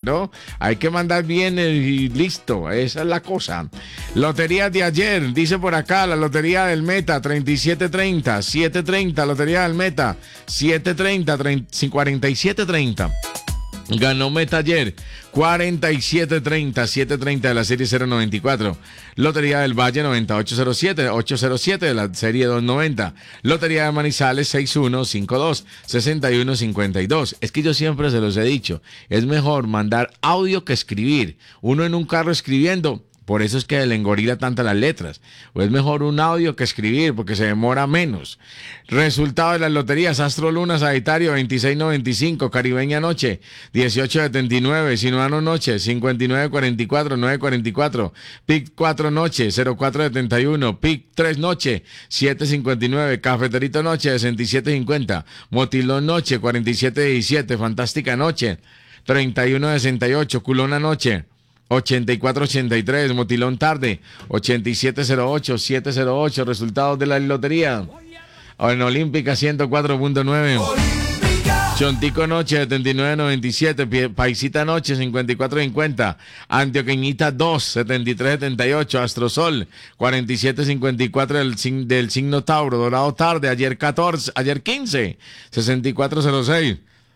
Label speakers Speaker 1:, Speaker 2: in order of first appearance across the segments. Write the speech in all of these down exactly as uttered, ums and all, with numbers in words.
Speaker 1: ¿no? Hay que mandar bien y listo, esa es la cosa. Loterías de ayer, dice por acá, la lotería del Meta, treinta y siete treinta, siete treinta, lotería del Meta, siete treinta, cuarenta y siete treinta. Ganó Meta ayer, cuarenta y siete treinta, siete treinta de la serie cero noventa y cuatro. Lotería del Valle noventa y ocho cero siete, ocho cero siete de la serie doscientos noventa. Lotería de Manizales sesenta y uno cincuenta y dos, sesenta y uno cincuenta y dos. Es que yo siempre se los he dicho, es mejor mandar audio que escribir. Uno en un carro escribiendo, por eso es que le engorila tantas las letras. O es mejor un audio que escribir, porque se demora menos. Resultado de las loterías: Astro Luna Sagitario veintiséis noventa y cinco, Caribeña Noche dieciocho setenta y nueve, Sinuano Noche cincuenta y nueve cuarenta y cuatro, nueve cuarenta y cuatro, Pic cuatro Noche cero cuatro setenta y uno, Pic tres Noche siete cincuenta y nueve, Cafeterito Noche sesenta y siete cincuenta, Motilón Noche cuarenta y siete diecisiete, Fantástica Noche treinta y uno sesenta y ocho, Culona Noche ochenta y cuatro ochenta y tres, Motilón Tarde ochenta y siete cero ocho, siete cero ocho. Resultados de la lotería en Olímpica ciento cuatro punto nueve, Chontico Noche setenta y nueve noventa y siete, Paisita Noche cincuenta y cuatro cincuenta, Antioqueñita dos setenta y tres setenta y ocho, Astrosol cuarenta y siete cincuenta y cuatro del, del signo Tauro. Dorado Tarde ayer catorce, ayer quince, sesenta y cuatro cero seis.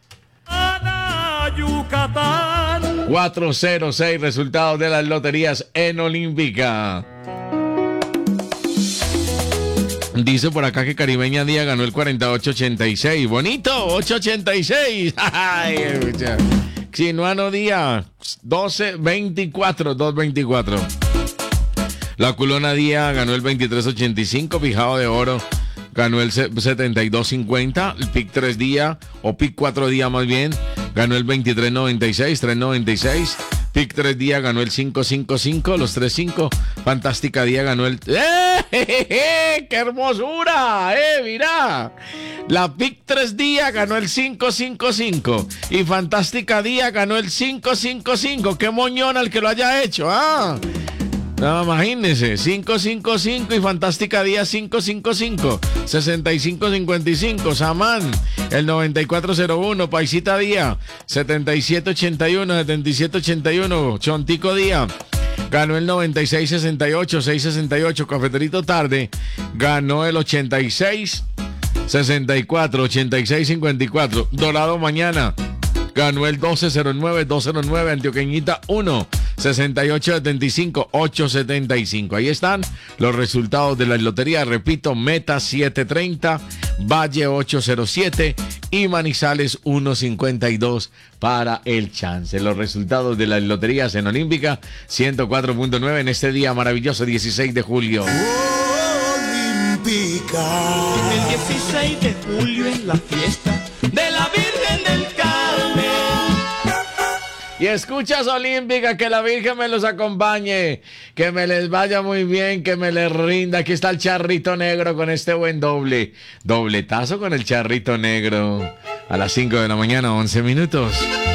Speaker 2: Yucatán.
Speaker 1: cuatro cero seis, resultados de las loterías en Olímpica. Dice por acá que Caribeña Día ganó el cuarenta y ocho ochenta y seis. Bonito, ocho ochenta y seis. Sinuano Día doce veinticuatro, dos veinticuatro. La Culona Día ganó el veintitrés ochenta y cinco. Fijado de Oro ganó el setenta y dos cincuenta. El Pic tres Día, o Pic cuatro Día más bien, ganó el veintitrés noventa y seis, tres noventa y seis. Pic tres Día ganó el cinco cincuenta y cinco, los tres cinco. Fantástica Día ganó el... ¡Eh, je, je, je! ¡Qué hermosura! ¡Eh, mira! La Pic tres Día ganó el cinco cincuenta y cinco y Fantástica Día ganó el cinco cincuenta y cinco. ¡Qué moñón al que lo haya hecho! ¡Ah! No, imagínense, cinco cincuenta y cinco y Fantástica Día cinco cincuenta y cinco, sesenta y cinco cincuenta y cinco, Samán, el noventa y cuatro cero uno, Paisita Día, setenta y siete ochenta y uno, setenta y siete ochenta y uno, Chontico Día, ganó el noventa y seis sesenta y ocho, seis sesenta y ocho, Cafeterito Tarde, ganó el ochenta y seis sesenta y cuatro, ochenta y seis cincuenta y cuatro, Dorado Mañana, ganó el doce cero nueve, dos cero nueve, Antioqueñita uno, sesenta y ocho setenta y cinco, ocho setenta y cinco. Ahí están los resultados de la lotería. Repito, Meta siete treinta, Valle ocho cero siete y Manizales uno cincuenta y dos para el chance. Los resultados de las loterías en Olímpica ciento cuatro punto nueve en este día maravilloso, dieciséis de julio.
Speaker 2: Olímpica. El dieciséis de julio es la fiesta de la Virgen del Carmen.
Speaker 1: Y escuchas Olímpica, que la Virgen me los acompañe, que me les vaya muy bien, que me les rinda. Aquí está el Charrito Negro con este buen doble. Dobletazo con el Charrito Negro. A las cinco de la mañana, once minutos.